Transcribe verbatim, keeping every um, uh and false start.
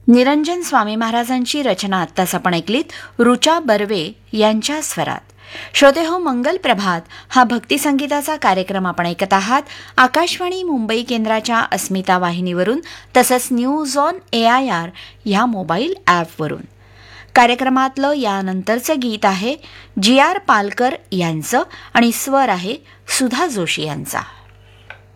निरंजन स्वामी महाराजांची रचना आत्ताच आपण ऐकलीत रुचा बर्वे यांच्या स्वरात. श्रोते हो, मंगल प्रभात हा भक्तिसंगीताचा कार्यक्रम आपण ऐकत आहात आकाशवाणी मुंबई केंद्राच्या अस्मिता वाहिनीवरून, तसंच news on A I R ह्या मोबाईल ॲपवरून. कार्यक्रमातलं यानंतरचं गीत आहे जी आर पालकर यांचं आणि स्वर आहे सुधा जोशी यांचा.